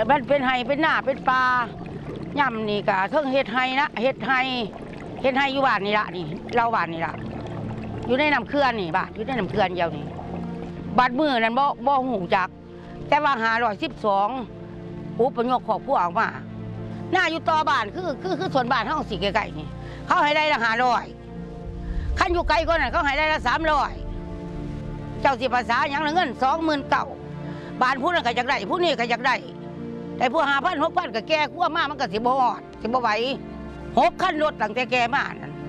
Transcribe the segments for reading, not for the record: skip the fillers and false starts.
มันเป็นไห้เป็นหน้าเป็นปลาย่ำนี่กะเทิงเฮ็ดไห้นะเฮ็ดไห้อยู่บ้านนี่ละนี่เราบ้านนี่ละอยู่ในน้ำเขื่อนนี่บ้านอยู่ในน้ำเขื่อนเดียวนี่บัดมือนั้นบ่หูจักแต่ว่า512อุปยกครอบครัวออกมาหน้าอยู่ต่อบ้านคือส่วนบ้านห้องสีไกลๆนี่เขาให้ได้ละ500ขั้นอยู่ไกลกว่านั้นเขาให้ได้ละ300เจ้าสิภาษาอย่างละเงิน29,000บ้านผู้นั้นก็อยากได้ผู้นี้ก็อยากได้แต่ผู้5,000 6,000ก็แก่กว่ามามันก็สิบ่ฮอดสิบ่ไหว6 คันรถตั้งแต่แก่มานั่น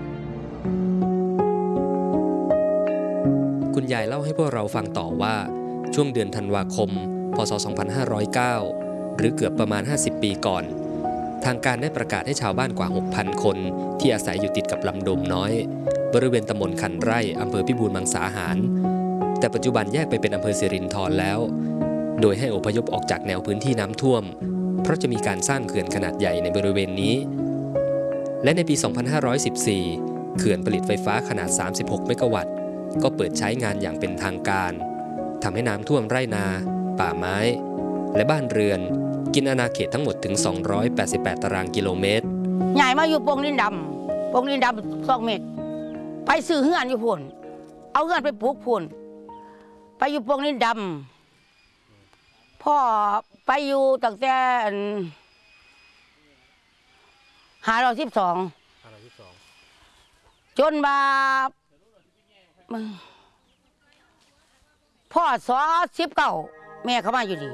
คุณยายเล่าให้พวกเราฟังต่อว่าช่วงเดือนธันวาคมพศ 2509 หรือเกือบประมาณ50 ปีก่อนทางการได้ประกาศให้ชาวบ้านกว่า 6,000 คนที่อาศัยอยู่ติดกับลำโดมน้อยบริเวณตำบลขันไร่อำเภอพิบูลมังสาหารแต่ปัจจุบันแยกไปเป็นอำเภอสิรินธรแล้วโดยให้อพยพออกจากแนวพื้นที่น้ำท่วมเพราะจะมีการสร้างเขื่อนขนาดใหญ่ในบริเวณนี้และในปี 2514 เขื่อนผลิตไฟฟ้าขนาด 36 เมกะวัตต์ก็เปิดใช้งานอย่างเป็นทางการทำให้น้ำท่วมไร่นาป่าไม้และบ้านเรือนกินอาณาเขตทั้งหมดถึง288 ตารางกิโลเมตรใหญ่มาอยู่โป่งดินดำ2 เมตรไปซื้อเฮือนอยู่พุ่นเอาเฮือนไปปลูกพุ่นไปอยู่โป่งดินดำพ่อไปอยู่ตั้งแต่512จนมาพ่อ19แม่เขามาอยู่ดี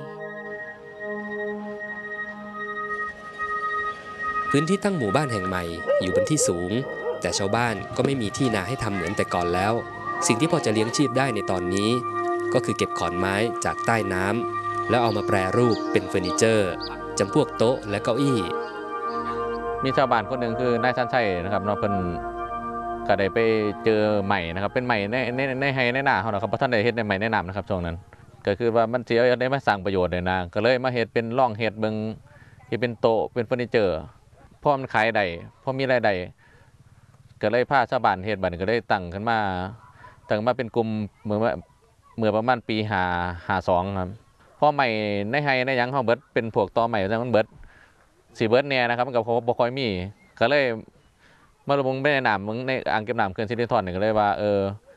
พื้นที่ตั้งหมู่บ้านแห่งใหม่อยู่บนที่สูงแต่ชาวบ้านก็ไม่มีที่นาให้ทำเหมือนแต่ก่อนแล้วสิ่งที่พอจะเลี้ยงชีพได้ในตอนนี้ก็คือเก็บขอนไม้จากใต้น้ำแล้วเอามาแปรรูปเป็นเฟอร์นิเจอร์จำพวกโต๊ะและเก้าอี้มีชาวบ้านคนหนึ่งคือนายชันชัยนะครับเนาะเพิ่นก็ได้ไปเจอใหม่นะครับเป็นใหม่ในไฮในหน้าเขานะครับเพราะท่านได้เฮ็ดในใหม่ในน้ำนะครับช่วงนั้นก็คือว่ามันเสียได้มาสร้างประโยชน์เลยนะก็เลยมาเฮ็ดเป็นร่องเฮ็ดเบิ่งที่เป็นโต๊ะเป็นเฟอร์นิเจอร์พอมันขายได้พอมีรายได้ก็เลยพาชาวบ้านเฮ็ดบัดก็ได้ตั้งมาเป็นกลุ่มเมื่อประมาณปี52ครับพอใหม่ในไฮในหยังเฮาเบิดเป็นพวกตอใหม่มันเบิดสิเบิดแน่นะครับมันก็บ่ค่อยมีก็เลยมาลงในน้ำมึงในอ่างเก็บน้ำเขื่อนสิรินธรนี่ก็เลยว่า